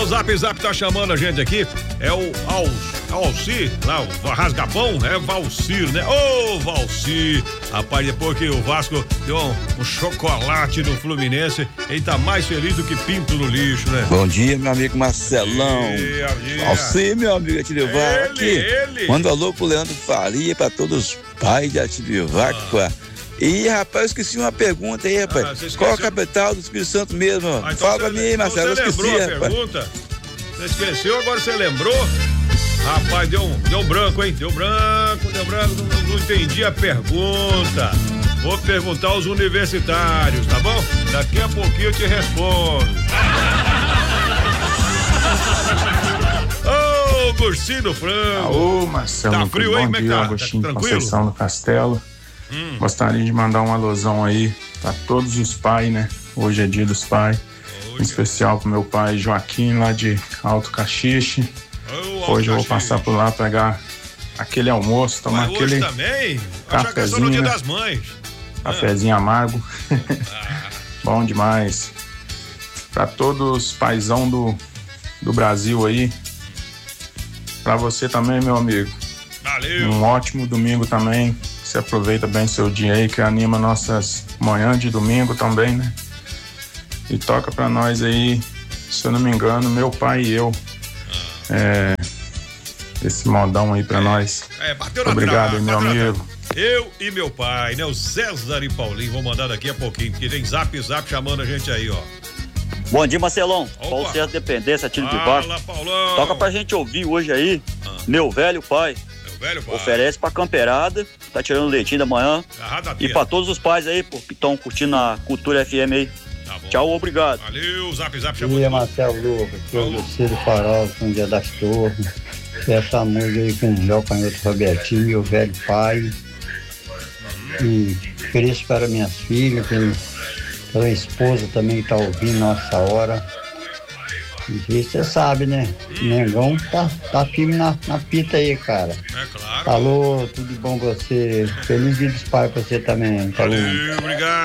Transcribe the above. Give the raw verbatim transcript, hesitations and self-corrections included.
o Zap Zap tá chamando a gente aqui. É o Al, Alci, lá, o Rasgapão, é Valcir, né? Ô, Valcir. Rapaz, depois que o Vasco deu um, um chocolate no Fluminense, ele tá mais feliz do que pinto no lixo, né? Bom dia, meu amigo Marcelão. Alci, meu amigo Ativivac. Aqui. Ele. Manda alô pro Leandro Faria, pra todos os pais de Ativivac, ah. E, rapaz, eu esqueci uma pergunta aí, rapaz. Ah, qual a capital do Espírito Santo mesmo? Ah, então Fala pra mim, então Marcelo, eu esqueci, a rapaz. Pergunta? Você esqueceu, agora você lembrou? Rapaz, deu, deu branco, hein? Deu branco, deu branco, não, não entendi a pergunta. Vou perguntar aos universitários, tá bom? Daqui a pouquinho eu te respondo. Ô, oh, Gostinho do Frango. Alô, Marcelo. Tá frio, bom hein, como é que dia, tá? Agostinho Tá tranquilo? Conceição do Castelo. Hum. Gostaria de mandar um alusão aí para todos os pais, né? Hoje é dia dos pais. Em especial pro meu pai Joaquim, lá de Alto Caxixe. Oh, hoje eu vou passar por lá pegar aquele almoço, tomar Mas aquele hoje também? cafezinho, no dia né? das mães. Cafezinho ah. amargo. Ah. Bom demais. Para todos os paizão do, do Brasil aí. Para você também, meu amigo. Valeu. Um ótimo domingo também. Você aproveita bem seu dia aí, que anima nossas manhãs de domingo também, né? E toca pra nós aí, se eu não me engano, Meu Pai e Eu. É, esse modão aí pra é, nós. É, bateu na Obrigado trava, aí, meu amigo. Eu e meu pai, né? O César e Paulinho, vou mandar daqui a pouquinho, porque tem Zap Zap chamando a gente aí, ó. Bom dia, Marcelão. Paulo César Dependência, Tiro de Baixo. Fala, Paulão. Toca pra gente ouvir hoje aí, ah. Meu Velho Pai. Velho pai. Oferece pra camperada, tá tirando leitinho da manhã. E pra todos os pais aí, pô, que estão curtindo a Cultura F M aí. Tá bom. Tchau, obrigado. Valeu, Zap Zap chamou. Bom dia, Marcelo Lucas, aqui é o Lucílio Farol, com o Dia das Torres. Essa música aí com o meu canhoto Robertinho, Meu Velho Pai. E ofereço para minhas filhas, pela, pela esposa também que tá ouvindo nossa hora. E você sabe, né? Hum. Mengão tá, tá firme na, na pita aí, cara. É claro. Alô, tudo bom pra você? Feliz Dia dos Pais pra você também. Valeu, obrigado.